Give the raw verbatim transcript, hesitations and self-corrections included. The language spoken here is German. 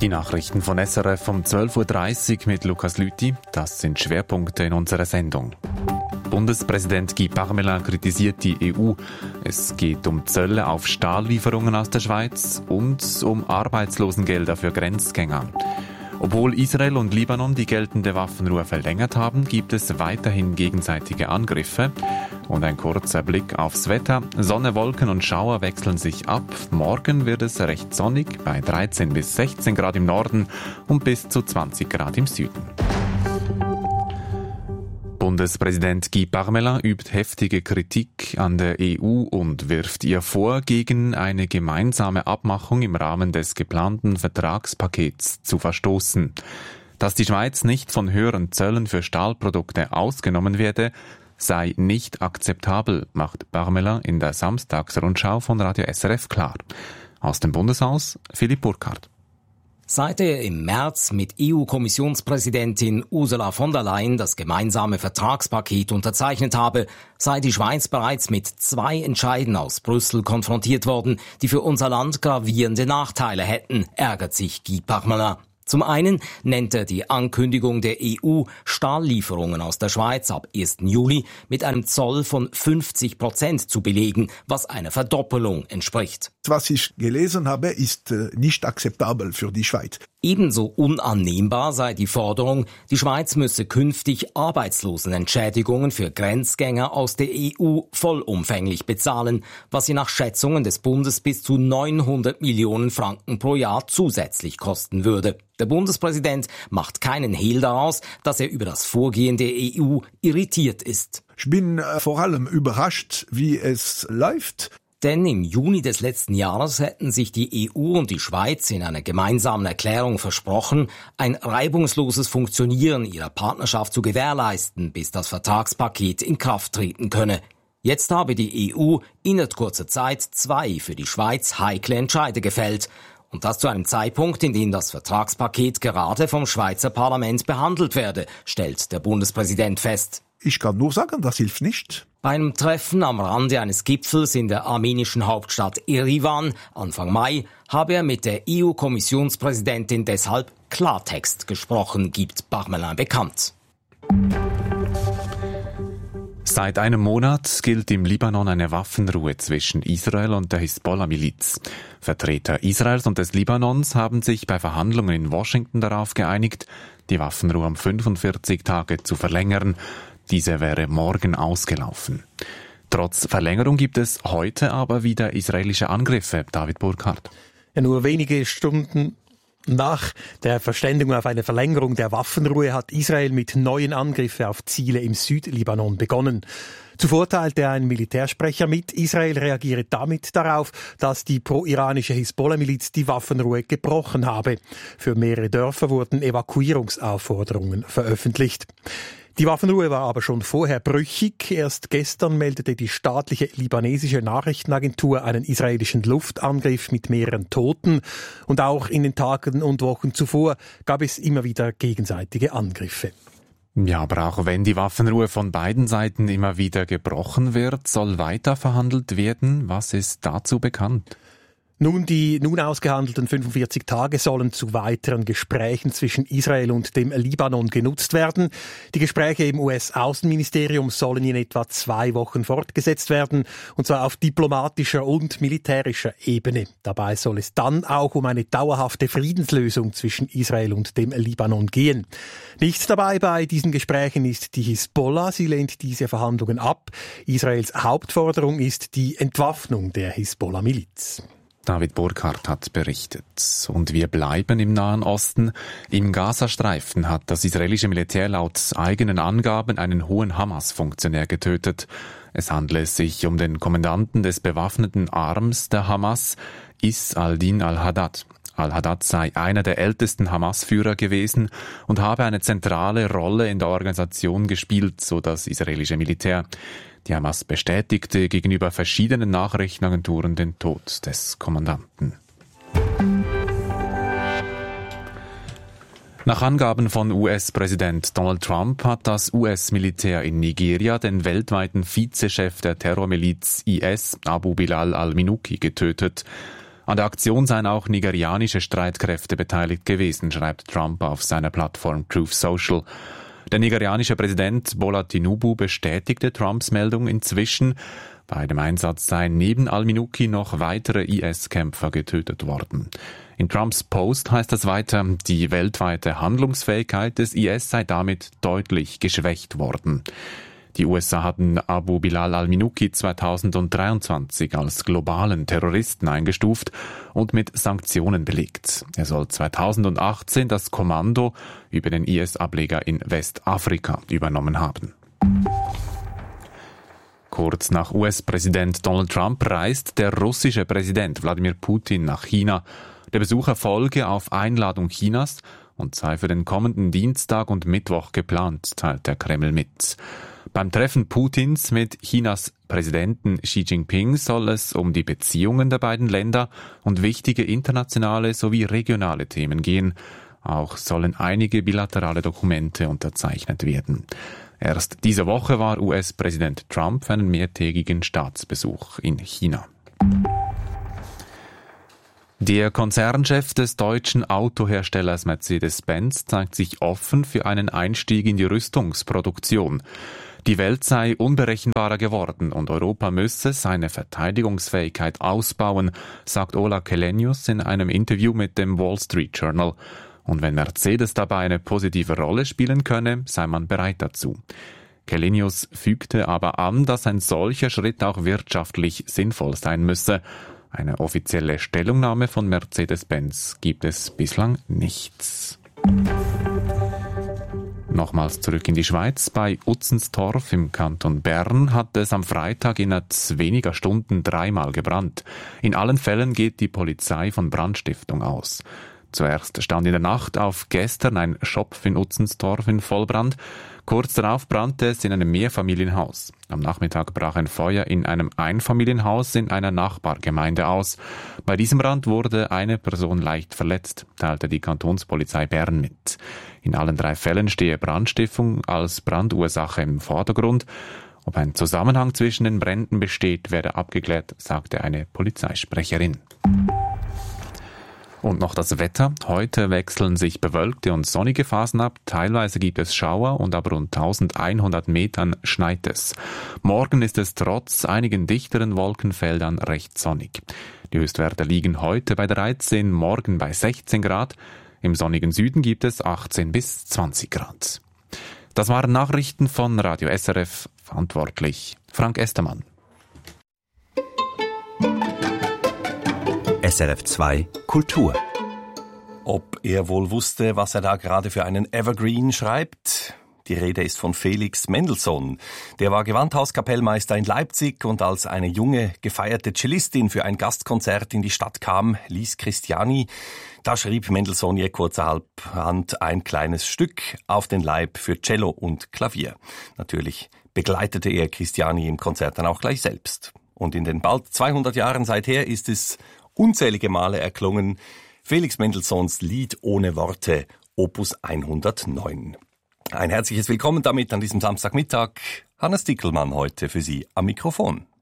Die Nachrichten von S R F um zwölf Uhr dreißig mit Lukas Lüthi. Das sind Schwerpunkte in unserer Sendung. Bundespräsident Guy Parmelin kritisiert die E U. Es geht um Zölle auf Stahllieferungen aus der Schweiz und um Arbeitslosengelder für Grenzgänger. Obwohl Israel und Libanon die geltende Waffenruhe verlängert haben, gibt es weiterhin gegenseitige Angriffe. Und ein kurzer Blick aufs Wetter. Sonne, Wolken und Schauer wechseln sich ab. Morgen wird es recht sonnig bei dreizehn bis sechzehn Grad im Norden und bis zu zwanzig Grad im Süden. Bundespräsident Guy Parmelin übt heftige Kritik an der E U und wirft ihr vor, gegen eine gemeinsame Abmachung im Rahmen des geplanten Vertragspakets zu verstoßen. Dass die Schweiz nicht von höheren Zöllen für Stahlprodukte ausgenommen werde, sei nicht akzeptabel, macht Parmelin in der Samstagsrundschau von Radio S R F klar. Aus dem Bundeshaus Philipp Burkhardt. Seit er im März mit E U-Kommissionspräsidentin Ursula von der Leyen das gemeinsame Vertragspaket unterzeichnet habe, sei die Schweiz bereits mit zwei Entscheiden aus Brüssel konfrontiert worden, die für unser Land gravierende Nachteile hätten, ärgert sich Guy Parmelin. Zum einen nennt er die Ankündigung der E U, Stahllieferungen aus der Schweiz ab ersten Juli mit einem Zoll von fünfzig Prozent zu belegen, was einer Verdoppelung entspricht. Was ich gelesen habe, ist nicht akzeptabel für die Schweiz. Ebenso unannehmbar sei die Forderung, die Schweiz müsse künftig Arbeitslosenentschädigungen für Grenzgänger aus der E U vollumfänglich bezahlen, was sie nach Schätzungen des Bundes bis zu neunhundert Millionen Franken pro Jahr zusätzlich kosten würde. Der Bundespräsident macht keinen Hehl daraus, dass er über das Vorgehen der E U irritiert ist. Ich bin äh, vor allem überrascht, wie es läuft. Denn im Juni des letzten Jahres hätten sich die E U und die Schweiz in einer gemeinsamen Erklärung versprochen, ein reibungsloses Funktionieren ihrer Partnerschaft zu gewährleisten, bis das Vertragspaket in Kraft treten könne. Jetzt habe die E U innerhalb kurzer Zeit zwei für die Schweiz heikle Entscheide gefällt. Und das zu einem Zeitpunkt, in dem das Vertragspaket gerade vom Schweizer Parlament behandelt werde, stellt der Bundespräsident fest. Ich kann nur sagen, das hilft nicht. Bei einem Treffen am Rande eines Gipfels in der armenischen Hauptstadt Erivan Anfang Mai habe er mit der E U-Kommissionspräsidentin deshalb Klartext gesprochen, gibt Parmelin bekannt. Seit einem Monat gilt im Libanon eine Waffenruhe zwischen Israel und der Hisbollah-Miliz. Vertreter Israels und des Libanons haben sich bei Verhandlungen in Washington darauf geeinigt, die Waffenruhe um fünfundvierzig Tage zu verlängern. Diese wäre morgen ausgelaufen. Trotz Verlängerung gibt es heute aber wieder israelische Angriffe. David Burkhardt. Ja, nur wenige Stunden nach der Verständigung auf eine Verlängerung der Waffenruhe hat Israel mit neuen Angriffen auf Ziele im Südlibanon begonnen. Zuvor teilte ein Militärsprecher mit, Israel reagiere damit darauf, dass die pro-iranische Hisbollah-Miliz die Waffenruhe gebrochen habe. Für mehrere Dörfer wurden Evakuierungsaufforderungen veröffentlicht. Die Waffenruhe war aber schon vorher brüchig. Erst gestern meldete die staatliche libanesische Nachrichtenagentur einen israelischen Luftangriff mit mehreren Toten. Und auch in den Tagen und Wochen zuvor gab es immer wieder gegenseitige Angriffe. Ja, aber auch wenn die Waffenruhe von beiden Seiten immer wieder gebrochen wird, soll weiter verhandelt werden. Was ist dazu bekannt? Nun, die nun ausgehandelten fünfundvierzig Tage sollen zu weiteren Gesprächen zwischen Israel und dem Libanon genutzt werden. Die Gespräche im U S-Außenministerium sollen in etwa zwei Wochen fortgesetzt werden, und zwar auf diplomatischer und militärischer Ebene. Dabei soll es dann auch um eine dauerhafte Friedenslösung zwischen Israel und dem Libanon gehen. Nichts dabei bei diesen Gesprächen ist die Hisbollah. Sie lehnt diese Verhandlungen ab. Israels Hauptforderung ist die Entwaffnung der Hisbollah-Miliz. David Burkhardt hat berichtet. Und wir bleiben im Nahen Osten. Im Gazastreifen hat das israelische Militär laut eigenen Angaben einen hohen Hamas-Funktionär getötet. Es handle sich um den Kommandanten des bewaffneten Arms der Hamas, Is al-Din al-Haddad. Al-Haddad sei einer der ältesten Hamas-Führer gewesen und habe eine zentrale Rolle in der Organisation gespielt, so das israelische Militär. Die Hamas bestätigte gegenüber verschiedenen Nachrichtenagenturen den Tod des Kommandanten. Nach Angaben von U S-Präsident Donald Trump hat das U S-Militär in Nigeria den weltweiten Vizechef der Terrormiliz I S, Abu Bilal al-Minuki, getötet. An der Aktion seien auch nigerianische Streitkräfte beteiligt gewesen, schreibt Trump auf seiner Plattform Truth Social. Der nigerianische Präsident Bola Tinubu bestätigte Trumps Meldung inzwischen. Bei dem Einsatz seien neben al-Minuki noch weitere I S-Kämpfer getötet worden. In Trumps Post heißt es weiter, die weltweite Handlungsfähigkeit des I S sei damit deutlich geschwächt worden. Die U S A hatten Abu Bilal al-Minuki zweitausenddreiundzwanzig als globalen Terroristen eingestuft und mit Sanktionen belegt. Er soll zweitausendachtzehn das Kommando über den I S-Ableger in Westafrika übernommen haben. Kurz nach U S-Präsident Donald Trump reist der russische Präsident Wladimir Putin nach China. Der Besuch erfolge auf Einladung Chinas und sei für den kommenden Dienstag und Mittwoch geplant, teilt der Kreml mit. Beim Treffen Putins mit Chinas Präsidenten Xi Jinping soll es um die Beziehungen der beiden Länder und wichtige internationale sowie regionale Themen gehen. Auch sollen einige bilaterale Dokumente unterzeichnet werden. Erst diese Woche war U S-Präsident Trump für einen mehrtägigen Staatsbesuch in China. Der Konzernchef des deutschen Autoherstellers Mercedes-Benz zeigt sich offen für einen Einstieg in die Rüstungsproduktion. Die Welt sei unberechenbarer geworden und Europa müsse seine Verteidigungsfähigkeit ausbauen, sagt Ola Källenius in einem Interview mit dem Wall Street Journal. Und wenn Mercedes dabei eine positive Rolle spielen könne, sei man bereit dazu. Källenius fügte aber an, dass ein solcher Schritt auch wirtschaftlich sinnvoll sein müsse. Eine offizielle Stellungnahme von Mercedes-Benz gibt es bislang nichts. Nochmals zurück in die Schweiz. Bei Utzenstorf im Kanton Bern hat es am Freitag innerhalb weniger Stunden dreimal gebrannt. In allen Fällen geht die Polizei von Brandstiftung aus. Zuerst stand in der Nacht auf gestern ein Schopf in Utzenstorf in Vollbrand. Kurz darauf brannte es in einem Mehrfamilienhaus. Am Nachmittag brach ein Feuer in einem Einfamilienhaus in einer Nachbargemeinde aus. Bei diesem Brand wurde eine Person leicht verletzt, teilte die Kantonspolizei Bern mit. In allen drei Fällen stehe Brandstiftung als Brandursache im Vordergrund. Ob ein Zusammenhang zwischen den Bränden besteht, werde abgeklärt, sagte eine Polizeisprecherin. Und noch das Wetter. Heute wechseln sich bewölkte und sonnige Phasen ab. Teilweise gibt es Schauer und ab rund eintausendeinhundert Metern schneit es. Morgen ist es trotz einigen dichteren Wolkenfeldern recht sonnig. Die Höchstwerte liegen heute bei dreizehn, morgen bei sechzehn Grad. Im sonnigen Süden gibt es achtzehn bis zwanzig Grad. Das waren Nachrichten von Radio S R F. Verantwortlich Frank Estermann. S R F zwei Kultur. Ob er wohl wusste, was er da gerade für einen Evergreen schreibt? Die Rede ist von Felix Mendelssohn. Der war Gewandhauskapellmeister in Leipzig und als eine junge, gefeierte Cellistin für ein Gastkonzert in die Stadt kam, Lis Christiani, da schrieb Mendelssohn ihr kurzerhand ein kleines Stück auf den Leib für Cello und Klavier. Natürlich begleitete er Christiani im Konzert dann auch gleich selbst. Und in den bald zweihundert Jahren seither ist es unzählige Male erklungen, Felix Mendelssohns Lied ohne Worte, Opus hundertneun. Ein herzliches Willkommen damit an diesem Samstagmittag. Hannes Dickelmann heute für Sie am Mikrofon.